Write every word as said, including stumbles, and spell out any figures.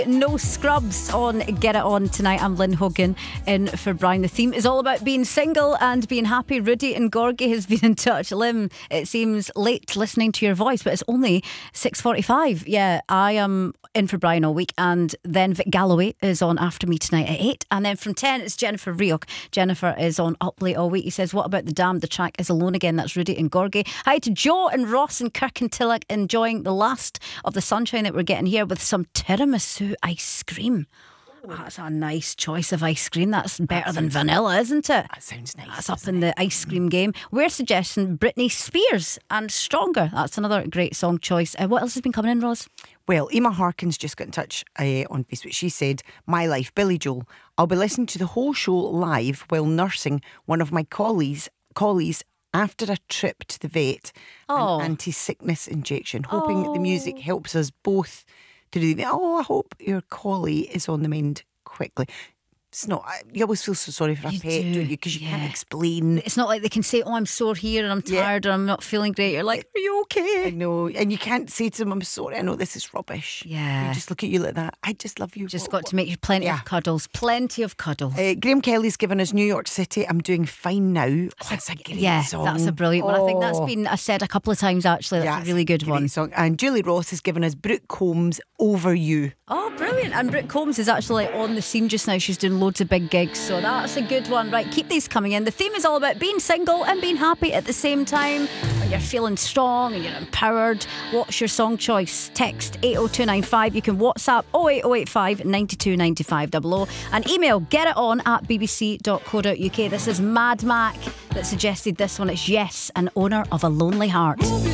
No Scrubs on Get It On tonight. I'm Lynn Hogan in for Brian. The theme is all about being single and being happy. Rudy and Gorgie has been in touch. Lim, it seems late listening to your voice, but it's only six forty-five. Yeah, I am in for Brian all week, and then Vic Galloway is on after me tonight at eight, and then from ten it's Jennifer Rioch. Jennifer is on up late all week. He says, what about the dam? The track is Alone Again. That's Rudy and Gorgie. Hi to Joe and Ross and Kirkintilloch, enjoying the last of the sunshine that we're getting here with some tiramisu ice cream. Oh, that's a nice choice of ice cream. That's better that than vanilla, isn't it? That sounds nice. That's up in the ice cream game. We're suggesting Britney Spears and Stronger. That's another great song choice. Uh, what else has been coming in, Roz? Well, Emma Harkins just got in touch uh, on Facebook. She said, My Life, Billy Joel. I'll be listening to the whole show live while nursing one of my colleagues, colleagues after a trip to the vet, Oh. an anti-sickness injection, hoping Oh. the music helps us both to do the. Oh, I hope your collie is on the mend quickly. It's not. You always feel so sorry for a You pet, do, don't you? Because you yeah. can't explain. It's not like they can say, oh, I'm sore here and I'm Yeah. tired or I'm not feeling great. You're like, are you okay? I know, and you can't say to them, I'm sorry, I know this is rubbish. Yeah. They just look at you like that. I just love you. Just What- got to make you plenty Yeah. of cuddles. Plenty of cuddles. Uh, Graham Kelly's given us New York City. I'm doing fine now. Oh, that's a great yeah, song. that's a brilliant one. I think that's Oh. been uh, said a couple of times actually. That's Yeah, a it's really good great one. Song. And Julie Ross has given us Brooke Combs' Over You. Oh, brilliant. And Brooke Combs is actually on the scene just now. She's doing loads of big gigs, so that's a good one. Right, keep these coming in. The theme is all about being single and being happy at the same time. When you're feeling strong and you're empowered, what's your song choice? Text eight oh two nine five. You can WhatsApp oh eight oh eight five nine two nine five double oh and email getiton at bbc dot co dot uk. This is Mad Mac that suggested this one. It's Yes, an owner of a lonely heart.